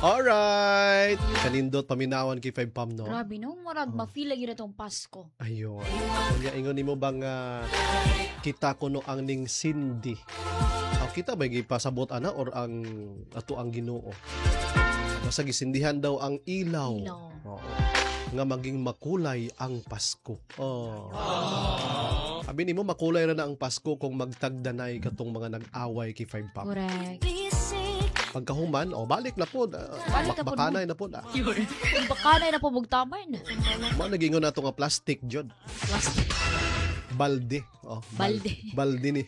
Alright. Kanindot paminawan kay 5 Pam, no? Grabe no, murag ma-feel lagi na tong Pasko. Ayun. Kanya ingon nimo bang kita kuno ang ning Cindy. Kita ba gipasabot ana or ang ato ang Ginoo? Basta gisindihan daw ang ilaw. Oo. Nga maging makulay ang Pasko. Oh. Sabi nimo makulay ra na ang Pasko kung magtagdanay katong mga nag-away kay 5 Pam. Correct. Pagkahuman, balik na po. Bakanay na po. Bakanay na po bugtaman. Nagingon na ito nga plastic, Jod. Plastic. Balde. Oh, Balde. Balde ni.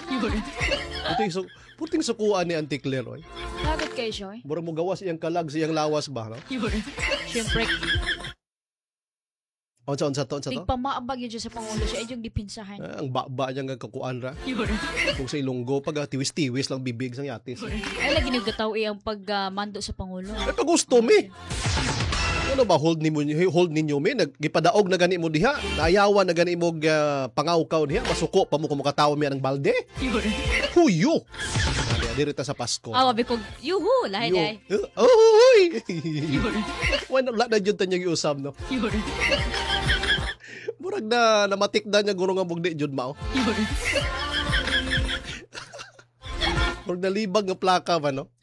Puting sukuan ni Auntie Claire, oy. Lagot kayo siya, eh. Mura mo gawas iyang kalag, siyang lawas ba, no? Siyempre. Unsa to? Tigpamaabag yun siya sa Pangulo siya. Yung dipinsahan. Ang baba niya nga kakuan ra. Kung sa Ilonggo, pag tiwis-tiwis lang bibig sang yatis. Ay, lagi nagkataw ang pagmando sa Pangulo. Ito gusto, mi. Ano ba, hold ninyo, mi? Gipadaog na gani mo diha. Naayawan na gani mo pangawkaw diha. Masuko pa mo kung makatawa mi ang balde. Huyo! Dirita sa Pasko. Wabi ko, yuhu! Lahat ay. Uy! Wala na dyan tanyang iusam, no? Murag na namatik na niya guro nga bugdi dyan mao. Murag nalibag nga plaka ba, no?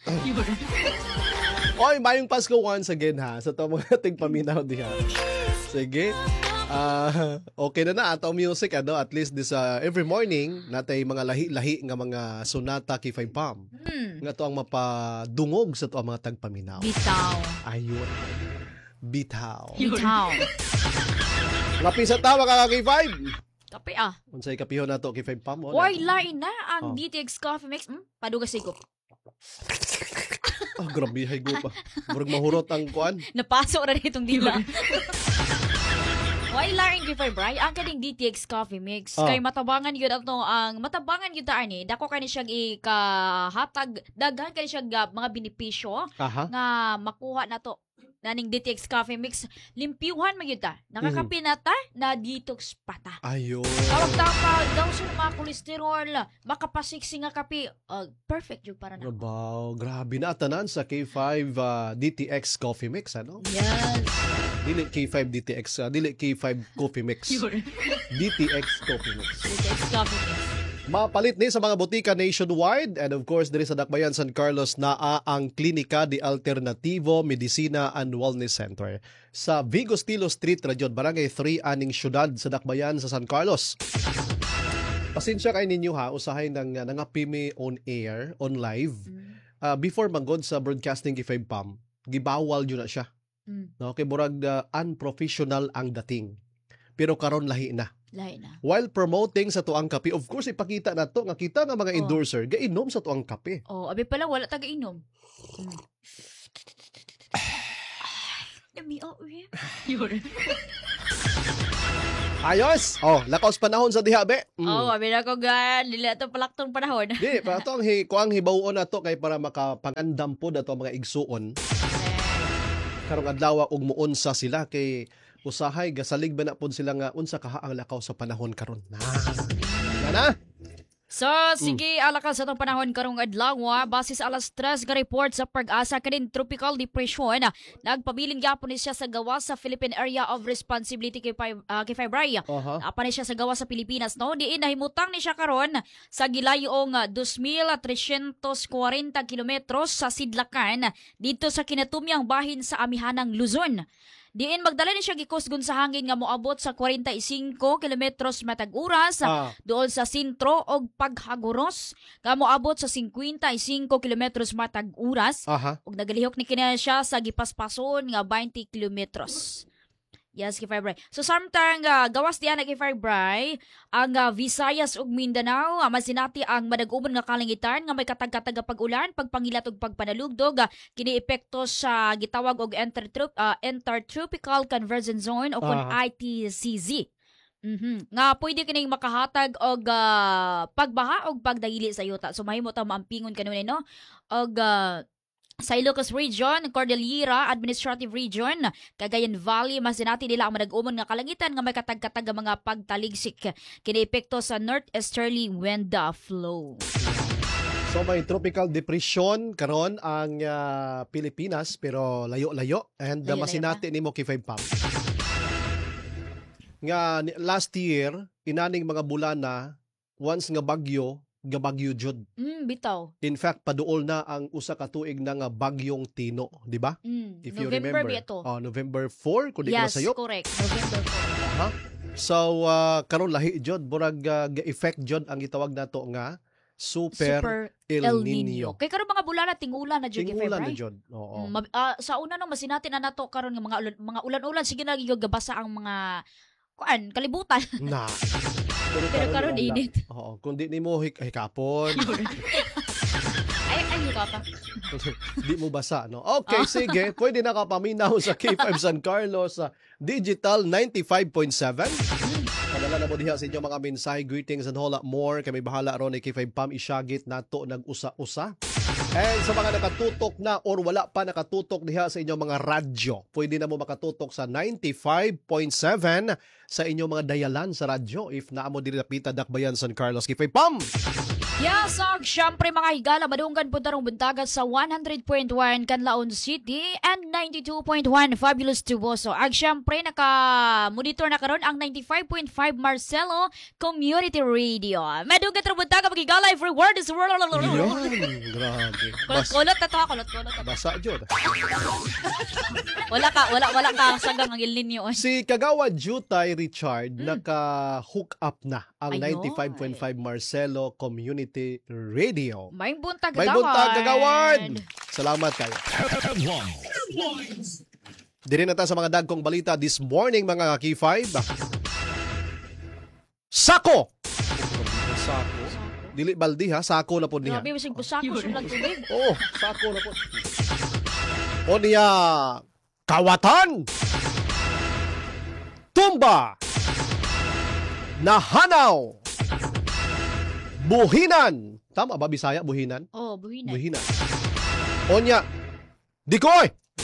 Oy, mayong Pasko once again, ha? Sa ito mga ating paminaw diha. Sige. Okay na ato music, ano? At least this every morning, natay mga lahi-lahi nga mga sonata kay 5 Pam. Nga to ang mapadungog sa to ang mga tagpaminaw. Bitaw. Ayun. Bitaw. Lapi sa tawa ka kay 5. Kape Unsay kapihon nato kay 5 Pam? Oy, lain na ang DTX Coffee Mix. Padugas ko. Grabe, hay go pa. Murag mahurot ang kuan. Napasok na itong dila. Why lain kay Febray? Ang kaning DTX Coffee Mix. Kay matabangan yun ato ang matabangan yun taan eh. Dako kani siya ikahatag. Daghan kani siya mga benepisyo nga makuha na to. Naning DTX Coffee Mix, limpiuhan magyuta. Nakakapinata na detox pata. Ayun. Tawag daw sa mga kolesterol, makapasiksi nga kape. Perfect yung para na. Grabe na tanan sa K5 DTX Coffee Mix, ano? Yes. Dili K5 DTX, dili K5 Coffee Mix. DTX Coffee Mix. DTX Coffee Mix. Mapalit ni sa mga botika nationwide and of course diri sa Dakbayan San Carlos naa ang Klinika de Alternativo Medicina and Wellness Center sa Vigo Stilo Street, Radyon, Barangay 3 aning syudad sa Dakbayan sa San Carlos. Pasensya kay ninyo ha, usahay ng nangapimi on air, on live. Before manggod sa broadcasting kay 5 Pam, gibawal yun na siya. No, kay murag unprofessional ang dating. Pero karon lahi na. While promoting sa tuang kape, of course ipakita na to nga kita nga mga endorser gainom sa tuang kape. Abi pala wala taga-inom. Ayos. Lakaos panahon sa diha be. Abi na ko dili ato palaktong panahon. Di, pato ang kuang hibawon nato kay para makapangandam pod ato mga igsuon. Karong adlaw og muunsa sila kay usahay gasalig ba na pod sila nga unsa kaha ang lakaw sa panahon karon na. So, sige, alakal sa itong panahon karong adlaw, base sa alas 3 nga report sa pag-asa kanin tropical depression, nagpabiling gyapon ni siya sa gawas sa Philippine Area of Responsibility kay Febray. Apa ni siya sa gawas sa Pilipinas, no? Diin nahimutang ni siya karon sa gilayong 2,340 kilometros sa Sidlakan dito sa kinatumyang bahin sa amihanang Luzon. Diin magdala ni siya gikusgon sa hangin nga moabot sa 45 kilometros matag oras doon sa sentro og paghaguros nga moabot sa 55 kilometros matag oras ug nagalihok ni kini siya sa gipaspason nga 20 kilometros. Yes, kay Febray. So, samtang gawas diyan kay Febray, ang Visayas ug Mindanao, masinati ang madag-umon nga kalangitan nga may katag-katag pag-ulan, pagpangilat ug pagpanalugdog, kini epekto sa gitawag og Intertropical Convergence Zone o kon ITCZ. Nga pwede kining makahatag og pagbaha og pagdahili sa yuta. So, mahimo ta maampingon kanunay, no? Og sa Ilocos Region, Cordillera Administrative Region, Cagayan Valley, masinati nila ang madag-umon nga kalangitan nga may katag-katag mga pagtaligsik kini epekto sa northeasterly wind flow. So may tropical depression karon ang Pilipinas pero layo-layo and Layo-layo masinati nimo kay 5 pam. Nga last year inaning mga bulan na once nga bagyo jud. Bitaw. In fact paduol na ang usa ka tuig na nga bagyong Tino, di ba? If you November remember. ito. November 4 kun di ko Yes, masayop. correct. November 4. Aha. So karon lahi jud burag ga-effect jud ang gitawag nato nga Super El Nino. Kay karon mga bulan na tingulan na jud kay Tingulan na February. jud. Oo. Sa una no masinati na nato karon nga mga ulan-ulan sige na gyud gabasa ang mga kalibutan. Na. Pero karon wala. init. Oo, kung di nimo hikapon, Ay ka pa. di mo basa, no? Okay, sige. Pwede na ka paminaw sa K5 San Carlos sa Digital 95.7. Padala na mo diha sa inyo mga mensahe, greetings and whole lot more. Kami bahala ron ni K5 Pam isyagit nato nag-usa-usa. And sa mga nakatutok na or wala pa nakatutok diha sa inyong mga radyo, pwede na mo makatutok sa 95.7 sa inyong mga dayalan sa radyo if naa mo diri napita Dakbayan San Carlos K5 Pam. Yes, syempre mga higala, madunggan po tarong buntagan sa 100.1 Canlaon City and 92.1 Fabulous Tuboso. Ag syempre, naka-monitor na karon ang 95.5 Marcelo Community Radio. Madunggan tarong buntagan, magigala, every word is Yan, grabe. kulot-kulot na to, kulot-kulot na to. Basa jud. Wala ka sagang ang ilinyo. Si Kagawad Jutay Richard naka-hook up na ang Ayun. 95.5 Marcelo Community Radio. May buntag May buntag Kagawad. Salamat kayo. Diri na ta sa mga dagkong balita this morning mga K5. Sako. Sako. Dili baldi ha, sako na po niya. Grabe, masig busako, sulag tubig. Oh, sako na po. O niya, kawatan, tumba, nahanaw, buhinan. Tama ba Bisaya, buhinan? Oh, buhinan. Buhinan. O niya, dikoy.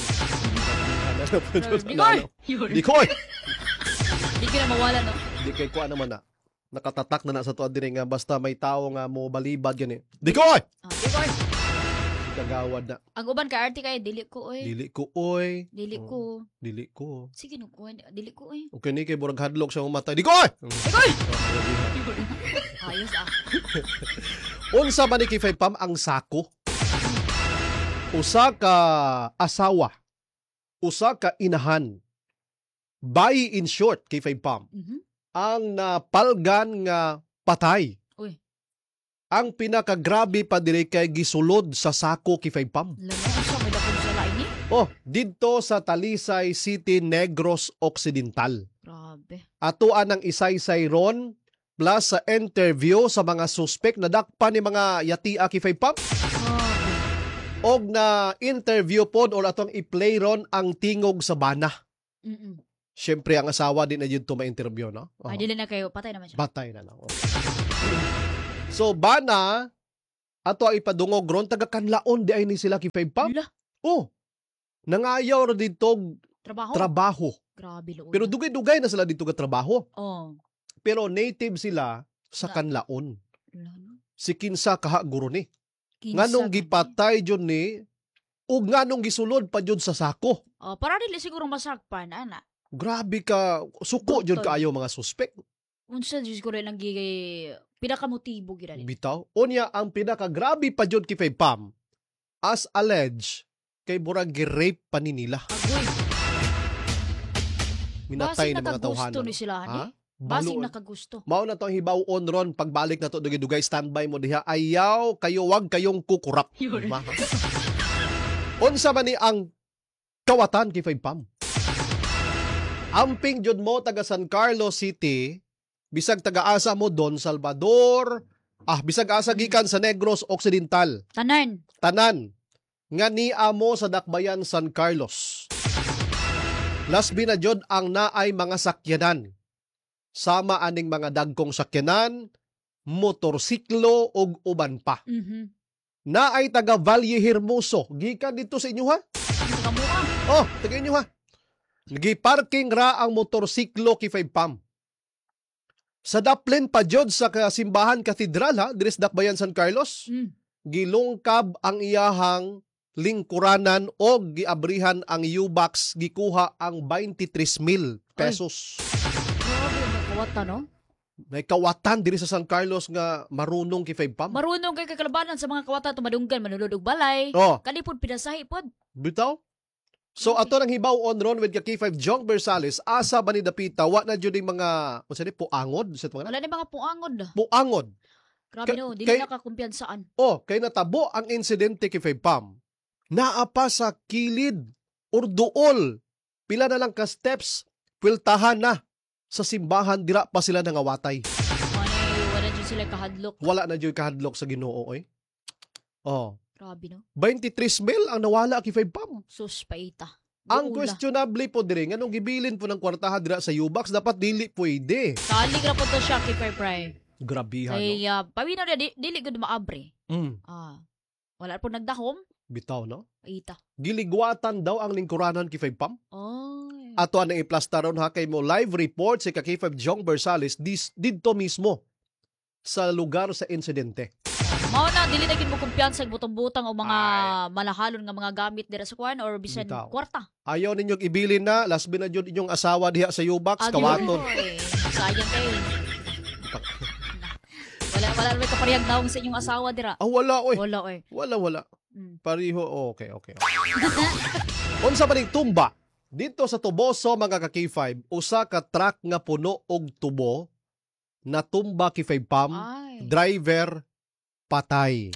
Dikoy! Dikoy. Di ka na mawala, no? Di kay kuha naman na. Nakatatak na sa tuwa diri nga basta may tao nga mo balibad gani. Dikoy. Dikoy! Kagawad na. Ang uban ka arte kay dili ko oy. Dili ko oy. Dili ko. Dili ko. Sige no ko, dili ko oy. Okay ni kay burag hadlok sa matay. Dikoy. Dikoy! Ayos ah. Unsa man ni K5 Pam ang sako? Usa ka asawa. Usa ka inahan. Bayi in short K5 Pam. Ang napalgan nga patay. Uy. Ang pinakagrabe pa diri kay gisulod sa sako K5 Pam. Lalo sa may dakong sa lain ni. Oh, didto sa Talisay City, Negros Occidental. Grabe. Atuan ang isaysay ron plus sa interview sa mga suspect na dakpan ni mga yatia K5 Pam. Grabe. Og na interview pod or atong i-play ron ang tingog sa bana. Siyempre ang asawa din na yun to ma-interview, no? Ay, dili na kayo. Patay naman siya. Batay na lang. Okay. So, bana, ato ang ipadungog ron, taga-kanlaon di ay ni sila K5 Pam. Wala. Oh, nangayaw rin dito Trabaho? trabaho. Grabe loob. Pero dugay-dugay na sila dito ka trabaho. Oh. Pero native sila sa kanlaon. Si kinsa kaha guro ni. Nganong gipatay jud ni ug nganong gisulod pa jud sa sako. Oh, para dili siguro masakpan ana. Grabe ka, suko jud kaayo mga suspect. Unsa jud siguro lang gigay pinakamotibo gid ani. Bitaw, unya ang pinakagrabe pa jud kay Pam as alleged kay burag gi-rape pa ni nila. Agoy. Minatay Basig ni mga tawhanon. nakagusto ni sila Ha? ani. Basig Balo- nakagusto. Mao na to ang hibaw-on ron pagbalik na to dugay-dugay standby mo diha. Ayaw kayo wag kayong kukurap. Maha. Unsa man ni ang kawatan kay Pam? Amping jud mo taga San Carlos City, bisag taga-asa mo Don Salvador, bisag asa gikan sa Negros Occidental. Tanan nga niya mo sa Dakbayan San Carlos. Lasbi na jud ang naay mga sakyanan. Sama aning mga dagkong sakyanan, motorsiklo ug uban pa. Naay taga Valle Hermoso, gikan dito sa inyo ha? Kamuha. Oh, taga inyo ha. Nagi-parking ra ang motorsiklo K5 Pam. Sa daplin pa jud sa simbahan katedral ha, diri sa Dakbayan San Carlos. gilungkab ang iyahang lingkuranan o giabrihan ang U-Box, gikuha ang 23,000 pesos. Grabe, makawata, no? May kawatan diri sa San Carlos nga marunong kay 5 pam. Marunong kay kakalabanan sa mga kawata tumadunggan, manulod og balay. Oh, Kalipod pinasahi pod. bitaw. So ato nang hibaw-on ron with K5 Jong Bersales, asa ba ni dapita wa na jud yung mga unsa ni puangod sa mga Wala ni mga puangod. puangod. Grabe Ka- no, dili kay- na kakumpiyansaan. Oh, kay natabo ang insidente kay 5 pam. Naa pa sa kilid or duol. Pila na lang ka steps, piltahan na sa simbahan, dira pa sila nangawatay. Wala dyan sila kahadlok. Wala na jud kahadlok sa Ginoo oy. Oh, Grabe no. 23,000 ang nawala kay 5 pam. Sus, paita. Ang Buula. questionable po diri nga nung gibilin po ng kwartahan dira sa U-Box, dapat dili pwede. Kalig na po to siya kay Pray. Grabihan, no? Kay pawinaw na dili gud maabre. Wala po nagdahom. Bitaw, no? Paita. Giligwatan daw ang lingkuranan kay 5 pam. Oy. Ato ang iplastaron ha kay mo live report si K5 Jong Bersales didto mismo sa lugar sa insidente. Mao na dili na gid mo kumpiyansa sa butang-butang o mga malahalon nga mga gamit dira sa kwan or bisan Bitaw. kwarta. Ayaw ninyong ibilin na, last na jud inyong asawa diha sa U-Box, kawaton. Sayang kay. Wala may kaparehag daw sa inyong asawa dira. Ah, wala oy. Wala oy. Wala. Mm. Pariho, okay. Unsa ba ning tumba? Dito sa Tuboso, mga ka-K5, usa ka truck nga puno og tubo na tumba kay 5 pam, Ay. driver patay.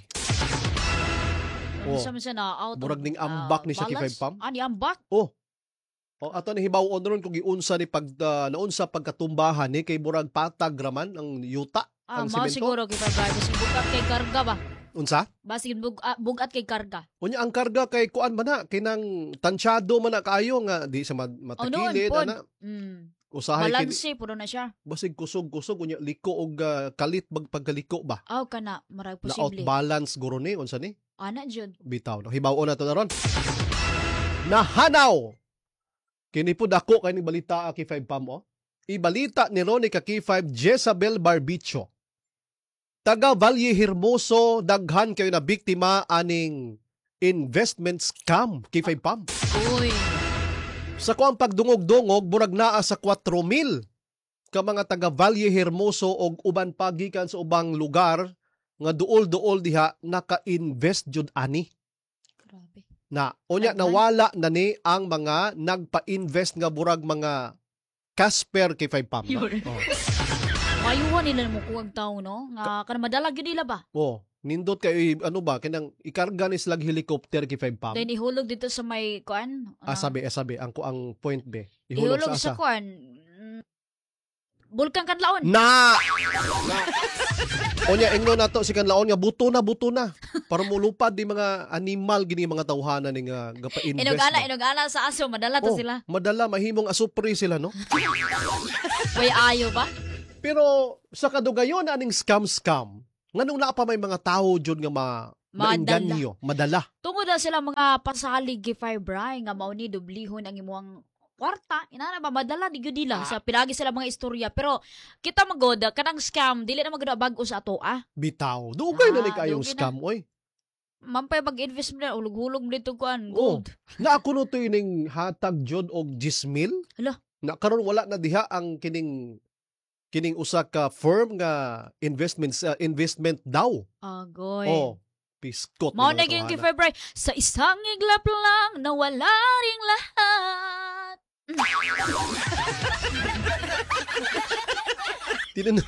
Ano siya na out. Murag ning ambak ni siya kay 5 pam. Ni ambak. O ato ni hibaw-on ron kung giunsa ni naunsa pagkatumbahan ni kay murag patag raman ang yuta, ang Mao semento. siguro kay Pray kasi bugat kay karga ba. Unsa? Basig bugat kay karga. Unya ang karga kay kuan man na kinang tansyado man na kaayo nga di sa matakilid pod. ana. Mm. Usahay kini Balanse puro na siya. basig kusog unya liko og kalit pagkaliko ba. Aw kana marag Na posible. outbalance guro ni unsa ni? Ana jud. Bitaw no hibaw-on na to na ron. Nahanaw. Kini pud ako kay ni balita kay 5 pam o. Ibalita ni Ronnie K5 Jezabel Barbicho. Taga Valle Hermoso, daghan kayo na biktima aning investment scam kay 5 pam. Uy. Sa kuang pagdungog-dungog, burag naa sa 4,000 ka mga taga Valle Hermoso og uban pagikan sa ubang lugar nga duol-duol diha naka-invest jud ani. Grabe. Na unya Daghan. nawala na ni ang mga nagpa-invest nga burag mga Casper kay 5 pam. Mayuhan nila mo kuwag tao no nga kana madalag gyud nila ba. Nindot kay ano ba kanang ikarga ni slag helicopter kay 5 pam. Then ihulog dito sa may kuan. Sabi ang point B. Ihulog Ihulog sa sa asa. kuan. Bulkan Kanlaon. Na. Onya ingno nato si kanlaon nga buto na. Para mulupad di mga animal gini mga tawhanan ni nga gapa-invest. Inog-ana sa aso madala to sila. Madala mahimong asupri sila no. Way ayo ba? Pero sa kadugayon aning scam nganong naa pa may mga tao jud nga mainganyo, madala. Tungod na sila mga pasalig kay Fibray nga mao ni dublihon ang imuang kwarta, inana ba madala di gyud nila sa pinagi sila mga istorya pero kita magoda kanang scam dili na magud bag-o sa ato Bitaw. Dugay na ni kayong dugay na. scam oy. Mampay mag-invest mo na ulog-hulog mo dito kuan Oh. gold. Na ako no to ning hatag jud og 10,000. Hala. Na karon wala na diha ang kining usa ka firm nga investment daw. Agoy. Piskot. Mao ni mga na gyud kay tawhana. Fibray sa isang iglap lang nawala ring lahat. Tinino.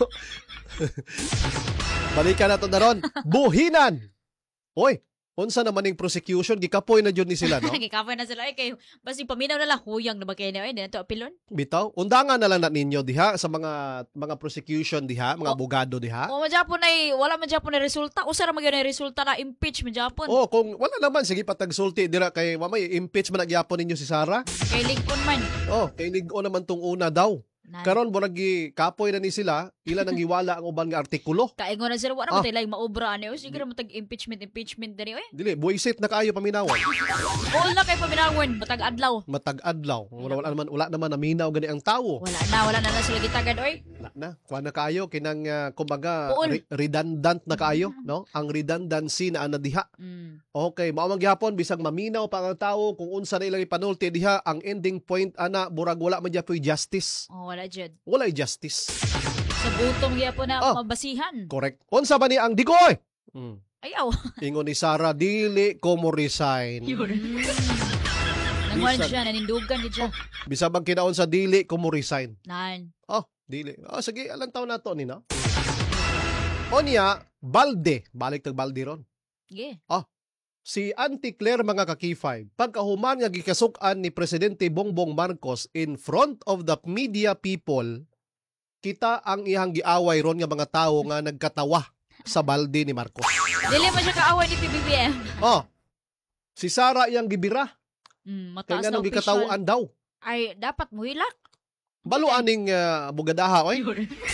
Balikan na to na ron. Buhinan. Oy, unsa naman ning prosecution gikapoy na jud ni sila no. Gikapoy na sila kay basi paminaw na lang huyang na ba kay na dito apilon. Bitaw, undangan na lang na ninyo diha sa mga prosecution diha, mga abogado diha. O magyapon ay wala man gyapon na resulta. Usa ra man gyud na resulta na impeachment gyapon. Kung wala naman sige patagsulti dira kay mamay impeach man nagyapon ninyo si Sara. Kay Lincoln man. Kay ligo naman tong una daw. Karon murag kapoy na ni sila, ila nang giwala ang uban nga artikulo. Kaingon na sila wala man tay maobra ani. O sige ra matag impeachment diri oy. Dili, buisit na kaayo paminawan. All na kay paminawon matag adlaw. Matag adlaw. Wala naman naminaw gani ang tawo. Wala na sila gitagad oy. Na kuha na kayo kinang kumbaga Puol. redundant na kayo, no? Ang redundancy na anadiha. Okay, mao man gyapon bisag maminaw pa ang tao kung unsa na ilang ipanulti diha, ang ending point ana burag wala man gyapon justice. Wala jud. Walay justice. Sa butong gyapon na Oh. mabasihan. Correct. Unsa ba ni ang Digoy? Ayaw. Ingon ni Sara, dili ko mo resign. Nangwan Bisan. siya, nanindugan gid siya. Bisag bang kinaon sa dili ko mo resign. Nan. Oh, dili. Sige, alang taon na to ni no? Onya, Balde. Balik tag Balde ron. Ge. Si Auntie Claire mga kakifay, pagkahuman nga gikasukan ni Presidente Bongbong Marcos in front of the media people, kita ang ihang giaway ron nga mga tao nga nagkatawa sa balde ni Marcos. Dili man siya kaaway ni PBBM. Oh, si Sara iyang gibira, kaya Mataas nga na nung official. gikatawaan daw. Ay, dapat muhilak. Balo aning bugadaha, oy.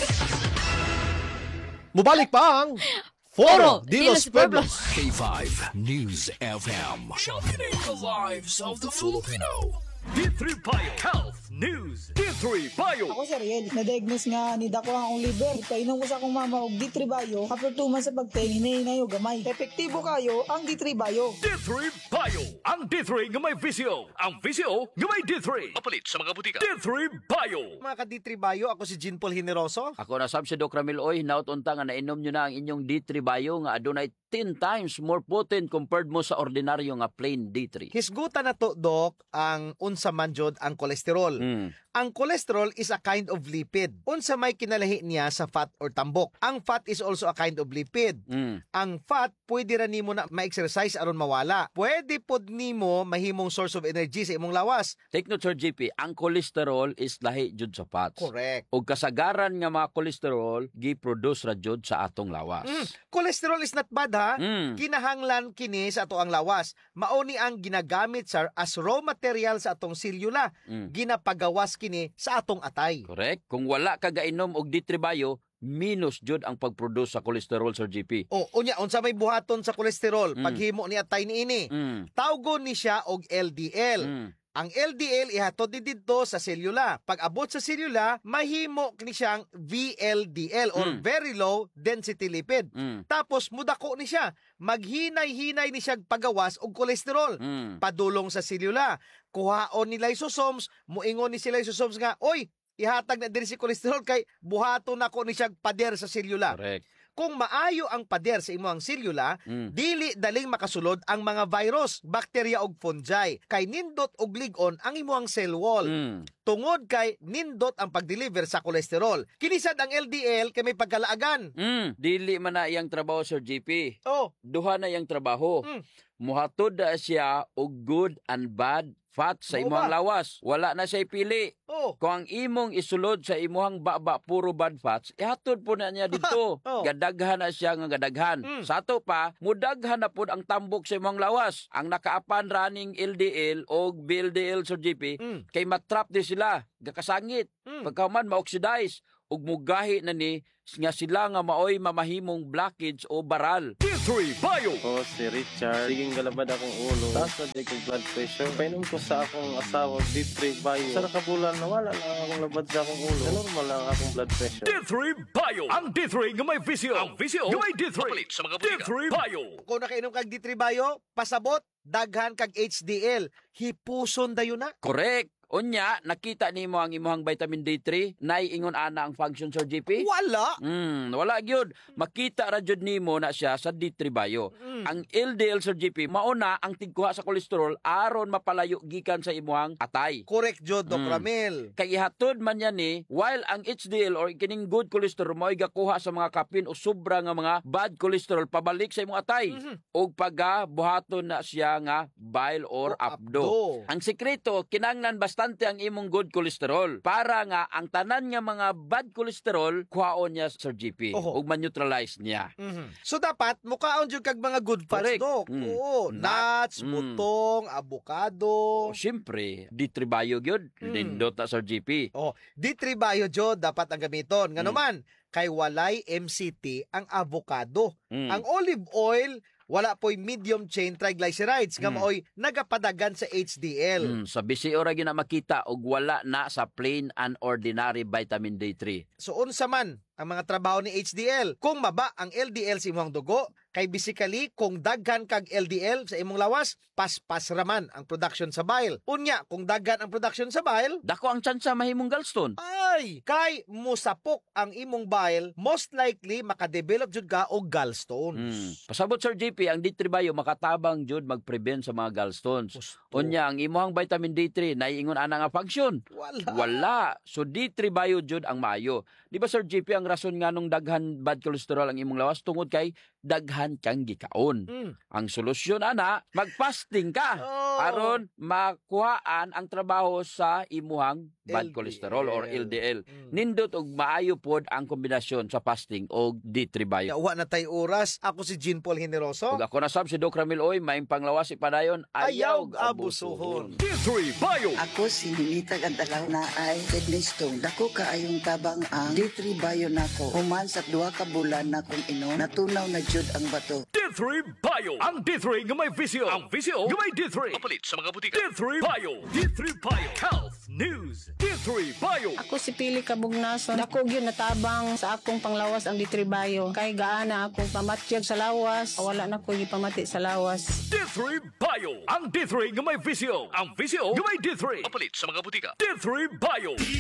Mubalik pa ang Foro de los Pueblos. K5 News FM. Championing the lives of the Filipino. D3 Bio Health News. D3 Bio. Ako si Ariel, na-diagnose nga ni dako ang liver. Painom ko sa akong mama og D3 Bio. After 2 months sa pagtingin, hinayo gamay. Epektibo kayo ang D3 Bio. D3 Bio. Ang D3 nga may visyo. Ang visyo nga may D3. Papalit sa mga butika. D3 Bio. Mga ka-D3 Bio, ako si Jean Paul Generoso. Ako na sab si Doc Ramil Oy, nautunta nga nainom nyo na ang inyong D3 Bio nga adunay 10 times more potent compared mo sa ordinaryo nga plain D3. Hisgutan na to, Doc, ang unsa man jud ang kolesterol. Ang cholesterol is a kind of lipid. Unsa may kinalahi niya sa fat or tambok. Ang fat is also a kind of lipid. Ang fat, pwede ra nimo na ma-exercise aron mawala. Pwede pod nimo mahimong source of energy sa imong lawas. Take note, Sir GP, ang cholesterol is lahi jud sa fats. Correct. O kasagaran nga mga cholesterol, gi-produce ra jud sa atong lawas. Cholesterol is not bad, ha? Mm. Kinahanglan kini sa ato ang lawas. Mauni ang ginagamit, sir, as raw material sa atong selula. Ginapagawas kini sa atong atay. Correct? Kung wala ka gainom og D3 Bio, minus jud ang pag-produce sa cholesterol, Sir GP. O, unya, unsa may buhaton sa kolesterol, paghimo ni atay niini. Tawgon ni siya og LDL. Ang LDL ihatod ni didto sa selula. Pag abot sa selula, mahimo ni siyang VLDL or very low density lipid. Tapos mudako ni siya. Maghinay-hinay ni siya pagawas og kolesterol. Padulong sa selula. Kuhaon ni lysosomes, muingon ni si lysosomes nga, oy, ihatag na diri si kolesterol kay buhaton nako ni siya pader sa selula. Correct. Kung maayo ang pader sa imong selula, dili daling makasulod ang mga virus, bakterya ug fungi. Kay nindot og lig-on ang imong cell wall. Tungod kay nindot ang pag-deliver sa kolesterol. Kinisad ang LDL kay may pagkalaagan. Dili man na iyang trabaho, Sir GP. Oh, Duha na iyang trabaho. Muhatod na siya og good and bad fat sa Oo imong ba? lawas. Wala na siya pili. oh. Kung ang imong isulod sa imuhang baba puro bad fats, ihatod po na niya dito. Oh. Gadaghan na siya nga gadaghan. Sa ato pa, mudaghan na po ang tambok sa imong lawas. Ang nakaapan running LDL o VLDL, Sir GP, kay matrap di sila. Gakasangit. Pagkaman ma-oxidize. Ug mugahi na ni nga sila nga maoy mamahimong blockage o baral. D3 Bio. Ako si Richard. Siging galabad akong ulo. Taas na di kong blood pressure. Painom ko sa akong asawa, D3 Bio. Sa nakabulan, nawala lang akong labad sa akong ulo. Normal lang akong blood pressure. D3 Bio. Ang D3 nga may visyo. Ang visyo nga may D3. Papalit sa mga butika. D3 Bio. Kung nakainom kag D3 Bio, pasabot, daghan kag HDL. Hipuson dayon na. Correct. Unya, nakita nimo ang imuhang vitamin D3, naiingon ana ang function, Sir GP? Wala. Wala gyud. Makita ra jud nimo na siya sa D3 Bio. Ang LDL, Sir GP, mauna ang tigkuha sa kolesterol aron mapalayo gikan sa imuhang atay. Correct jud, Doc Ramil. Kay ihatod man yan ni, while ang HDL or kining good cholesterol mo'y gakuha sa mga kapin o sobra nga mga bad cholesterol pabalik sa imong atay. O buhaton na siya nga bile or abdo. Ang sekreto, kinanglan bastante ang imong good cholesterol para nga ang tanan nga mga bad cholesterol kuhaon niya, Sir GP, Oho. ug ma-neutralize niya. So dapat mukaon jud kag mga good fats, Correct. Doc. Oo, nuts, Mm. butong, avocado. O syempre, D3 Bio gyud, nindot na, Sir GP. Oh, D3 Bio jud dapat ang gamiton. Ngano man kay walay MCT ang avocado. Ang olive oil wala po'y medium chain triglycerides nga maoy nagapadagan sa HDL. Sa BCO ra gyud na makita og wala na sa plain and ordinary vitamin D3. So unsa man ang mga trabaho ni HDL? Kung maba ang LDL sa imong dugo, kay basically kung daghan kag LDL sa imong lawas, paspas raman ang production sa bile. Unya, kung daghan ang production sa bile, Dako ang tsansa mahimong gallstone. ay, kay musapok ang imong bile, most likely makadevelop jud ka og gallstones. Pasabot Sir JP, ang D3 Bio makatabang jud mag-prevent sa mga gallstones. Gusto. Unya, ang imuhang vitamin D3 naiingon ana nga function. Wala. So D3 Bio jud ang maayo. Di ba Sir JP, ang rason nga nung daghan bad cholesterol ang imong lawas tungod kay daghan kang gikaon. Ang solusyon ana, mag-fasting ka. Oh. Aron makuhaan ang trabaho sa imuhang bad LDL. cholesterol or LDL. Nindot og maayo pod ang kombinasyon sa fasting og D3 Bio. Yawa na tay oras. Ako si Jean Paul Generoso. Ug ako na sab si Doc Ramil Oy, maing panglawas ipadayon, ayaw Ayaw abusuhon. D3 Bio. Ako si Ninita Gandalaw na ay kidney stone. Dako kaayong tabang ang D3 Bio nako. Human sa 2 ka bulan na kong inom, natunaw na jud ang bato. D3 Bio. Ang D3 nga may visyo. Ang visyo nga may D3. Papalit sa mga butika. D3 Bio. D3 Bio. Health News. D3 Bio. Ako si Pili Kabugnason. Dako gyud natabang sa akong panglawas ang D3 Bio. Kay gaana akong pamatyag sa lawas. Wala na ko gipamati sa lawas. D3 Bio. Ang D3 nga may visyo. Ang visyo nga may D3. Papalit sa mga butika. D3 Bio.